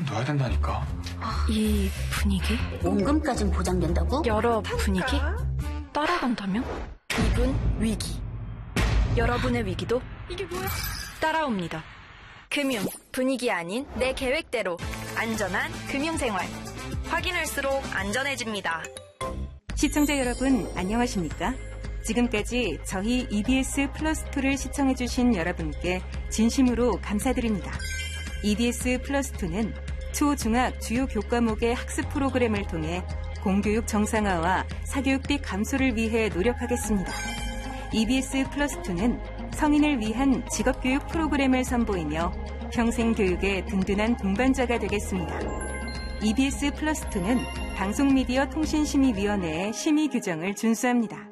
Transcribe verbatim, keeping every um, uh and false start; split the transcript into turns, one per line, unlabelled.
넣어야 된다니까.
이 분위기?
원금까진 보장된다고?
여러 분위기? 따라간다면? 이분 위기. 여러분의 위기도 이게 뭐야? 따라옵니다. 금융, 분위기 아닌 내 계획대로 안전한 금융생활. 확인할수록 안전해집니다.
시청자 여러분, 안녕하십니까? 지금까지 저희 이비에스 플러스이를 시청해주신 여러분께 진심으로 감사드립니다. 이비에스 플러스이는 초, 중학 주요 교과목의 학습 프로그램을 통해 공교육 정상화와 사교육비 감소를 위해 노력하겠습니다. 이비에스 플러스이는 성인을 위한 직업교육 프로그램을 선보이며 평생 교육의 든든한 동반자가 되겠습니다. 이비에스 플러스이는 방송미디어 통신심의위원회의 심의 규정을 준수합니다.